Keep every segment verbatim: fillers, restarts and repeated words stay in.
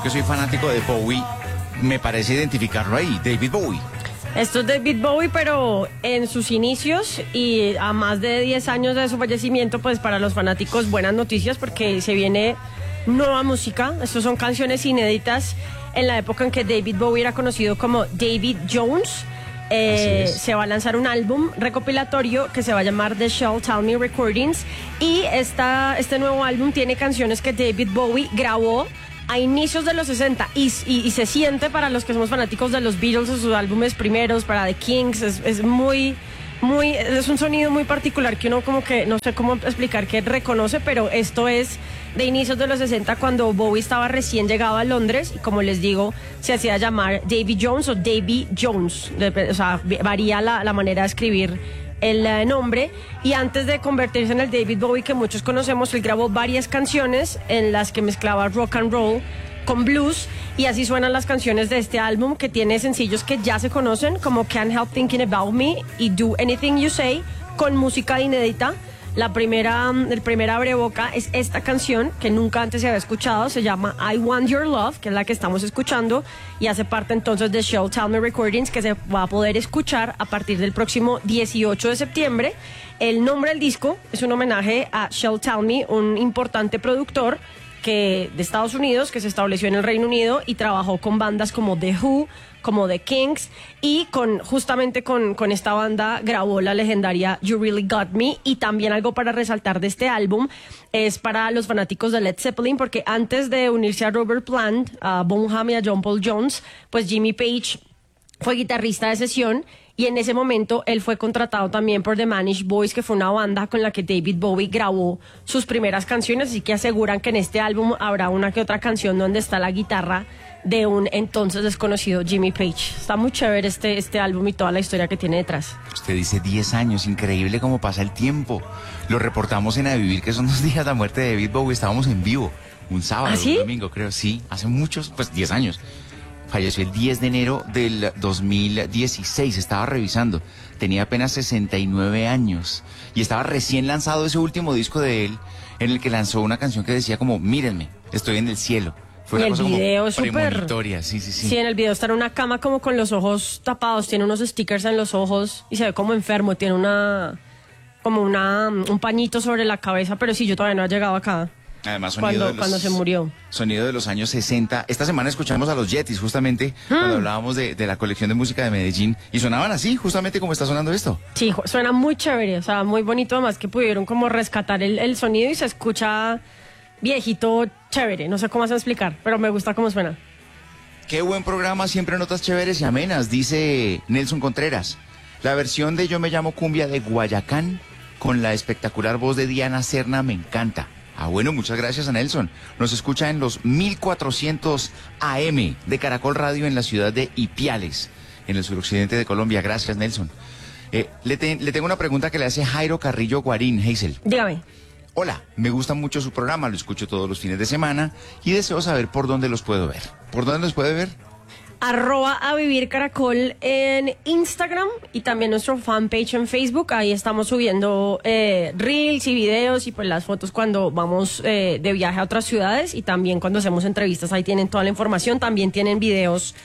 que soy fanático de Bowie, me parece identificarlo ahí, David Bowie. Esto es David Bowie, pero en sus inicios y a más de diez años de su fallecimiento, pues para los fanáticos buenas noticias porque se viene nueva música. Estas son canciones inéditas en la época en que David Bowie era conocido como David Jones. Eh, se va a lanzar un álbum recopilatorio que se va a llamar The Shell Tell Me Recordings y esta, este nuevo álbum tiene canciones que David Bowie grabó a inicios de los sesenta y, y, y se siente para los que somos fanáticos de los Beatles, de sus álbumes primeros, para The Kings, es, es muy... Muy, es un sonido muy particular que uno como que no sé cómo explicar que reconoce, pero esto es de inicios de los sesenta cuando Bowie estaba recién llegado a Londres y como les digo se hacía llamar Davy Jones o Davy Jones, o sea varía la, la manera de escribir el uh, nombre y antes de convertirse en el David Bowie que muchos conocemos, él grabó varias canciones en las que mezclaba rock and roll con blues y así suenan las canciones de este álbum que tiene sencillos que ya se conocen como Can't Help Thinking About Me y Do Anything You Say con música inédita. La primera, el primer abreboca es esta canción que nunca antes se había escuchado, se llama I Want Your Love, que es la que estamos escuchando y hace parte entonces de Shell Tell Me Recordings que se va a poder escuchar a partir del próximo dieciocho de septiembre. El nombre del disco es un homenaje a Shell Tell Me, un importante productor que, de Estados Unidos que se estableció en el Reino Unido y trabajó con bandas como The Who, como The Kings y con justamente con, con esta banda grabó la legendaria You Really Got Me. Y también algo para resaltar de este álbum es para los fanáticos de Led Zeppelin porque antes de unirse a Robert Plant, a Bonham y a John Paul Jones, pues Jimmy Page fue guitarrista de sesión y en ese momento él fue contratado también por The Manish Boys, que fue una banda con la que David Bowie grabó sus primeras canciones, así que aseguran que en este álbum habrá una que otra canción donde está la guitarra de un entonces desconocido Jimmy Page. Está muy chévere este, este álbum y toda la historia que tiene detrás. Usted dice diez años, increíble cómo pasa el tiempo. Lo reportamos en A Vivir, que son dos días de la muerte de David Bowie, estábamos en vivo, un sábado, ¿Ah, sí? un domingo creo, sí, hace muchos, pues diez años. Falleció el diez de enero del dos mil dieciséis, estaba revisando, tenía apenas sesenta y nueve años y estaba recién lanzado ese último disco de él en el que lanzó una canción que decía como, mírenme, estoy en el cielo. Fue una y el cosa video como es súper... premonitoria, sí, sí, sí. Sí, en el video está en una cama como con los ojos tapados, tiene unos stickers en los ojos y se ve como enfermo, tiene una... como una un pañito sobre la cabeza, pero sí, yo todavía no he llegado acá. Además, sonido Cuando, de los, cuando se murió. Sonido de los años sesenta. Esta semana escuchamos a los Yetis, justamente, mm. cuando hablábamos de, de la colección de música de Medellín. Y sonaban así, justamente como está sonando esto. Sí, suena muy chévere, o sea, muy bonito. Además que pudieron como rescatar el, el sonido y se escucha viejito, chévere. No sé cómo se explicar, pero me gusta cómo suena. Qué buen programa, siempre notas chéveres y amenas, dice Nelson Contreras. La versión de Yo me llamo Cumbia de Guayacán, con la espectacular voz de Diana Serna, me encanta. Ah, bueno, muchas gracias a Nelson. Nos escucha en los mil cuatrocientos A M de Caracol Radio en la ciudad de Ipiales, en el suroccidente de Colombia. Gracias, Nelson. Eh, le, te, le tengo una pregunta que le hace Jairo Carrillo Guarín, Hazel. Dígame. Hola, me gusta mucho su programa, lo escucho todos los fines de semana y deseo saber por dónde los puedo ver. ¿Por dónde los puede ver? Arroba a Vivir Caracol en Instagram y también nuestro fanpage en Facebook. Ahí estamos subiendo eh, reels y videos y pues las fotos cuando vamos eh, de viaje a otras ciudades y también cuando hacemos entrevistas. Ahí tienen toda la información. También tienen videos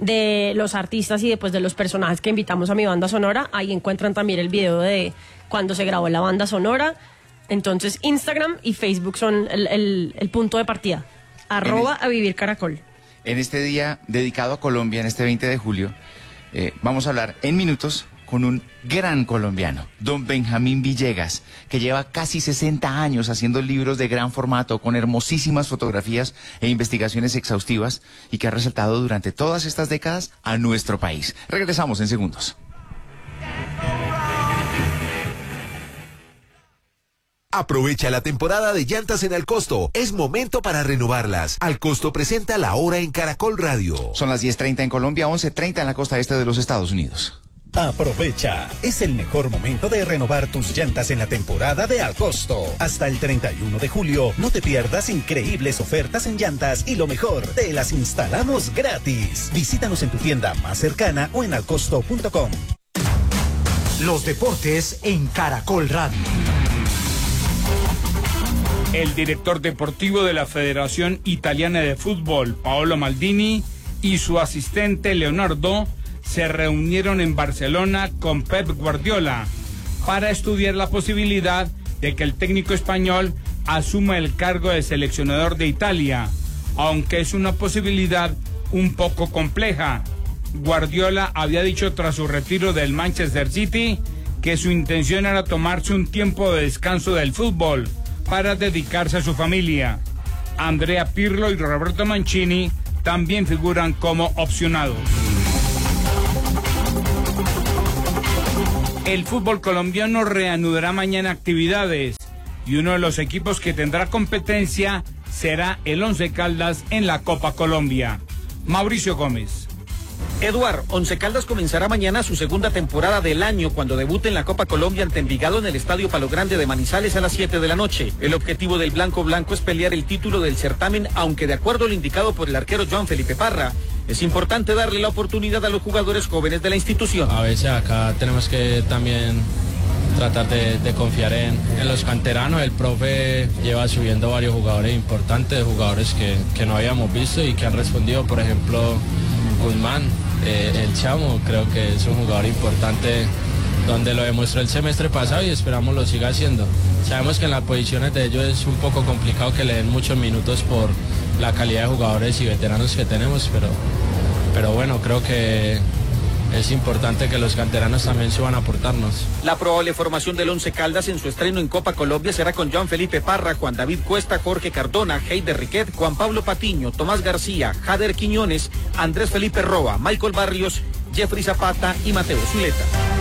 de los artistas y después de los personajes que invitamos a mi banda sonora. Ahí encuentran también el video de cuando se grabó la banda sonora. Entonces Instagram y Facebook son el, el, el punto de partida. Arroba a Vivir Caracol. En este día dedicado a Colombia, en este veinte de julio, eh, vamos a hablar en minutos con un gran colombiano, don Benjamín Villegas, que lleva casi sesenta años haciendo libros de gran formato con hermosísimas fotografías e investigaciones exhaustivas y que ha resaltado durante todas estas décadas a nuestro país. Regresamos en segundos. Aprovecha la temporada de llantas en Alcosto. Es momento para renovarlas. Alcosto presenta La Hora en Caracol Radio. Son las diez treinta en Colombia, once treinta en la costa este de los Estados Unidos. Aprovecha. Es el mejor momento de renovar tus llantas en la temporada de Alcosto. Hasta el treinta y uno de julio, no te pierdas increíbles ofertas en llantas y lo mejor, te las instalamos gratis. Visítanos en tu tienda más cercana o en alcosto punto com. Los deportes en Caracol Radio. El director deportivo de la Federación Italiana de Fútbol, Paolo Maldini, y su asistente Leonardo se reunieron en Barcelona con Pep Guardiola para estudiar la posibilidad de que el técnico español asuma el cargo de seleccionador de Italia, aunque es una posibilidad un poco compleja. Guardiola había dicho tras su retiro del Manchester City que su intención era tomarse un tiempo de descanso del fútbol para dedicarse a su familia. Andrea Pirlo y Roberto Mancini también figuran como opcionados. El fútbol colombiano reanudará mañana actividades y uno de los equipos que tendrá competencia será el Once Caldas en la Copa Colombia. Mauricio Gómez. Eduard, Once Caldas comenzará mañana su segunda temporada del año cuando debute en la Copa Colombia ante Envigado en el Estadio Palo Grande de Manizales a las siete de la noche. El objetivo del Blanco Blanco es pelear el título del certamen, aunque de acuerdo a lo indicado por el arquero Joan Felipe Parra, es importante darle la oportunidad a los jugadores jóvenes de la institución. A veces acá tenemos que también tratar de, de confiar en, en los canteranos. El profe lleva subiendo varios jugadores importantes, jugadores que, que no habíamos visto y que han respondido. Por ejemplo, Guzmán, eh, el Chamo, creo que es un jugador importante donde lo demostró el semestre pasado y esperamos lo siga haciendo. Sabemos que en las posiciones de ellos es un poco complicado que le den muchos minutos por la calidad de jugadores y veteranos que tenemos, pero, pero bueno, creo que es importante que los canteranos también suban a aportarnos. La probable formación del Once Caldas en su estreno en Copa Colombia será con Joan Felipe Parra, Juan David Cuesta, Jorge Cardona, Heider Riquet, Juan Pablo Patiño, Tomás García, Jader Quiñones, Andrés Felipe Roa, Michael Barrios, Jeffrey Zapata y Mateo Zuleta.